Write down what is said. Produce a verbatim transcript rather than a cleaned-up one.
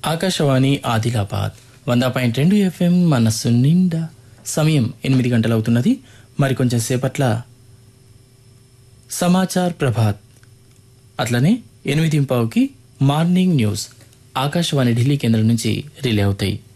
ఆకాశవాణి ఆదిలాబాద్ వంద పాయింట్ రెండు ఎఫ్ఎం మనస్సు నిండా. సమయం ఎనిమిది గంటలవుతున్నది. మరికొంచెం సేపట్ల సమాచార్ ప్రభాత్, అట్లనే ఎనిమిది పావుకి మార్నింగ్ న్యూస్ ఆకాశవాణి ఢిల్లీ కేంద్రం నుంచి రిలే అవుతాయి.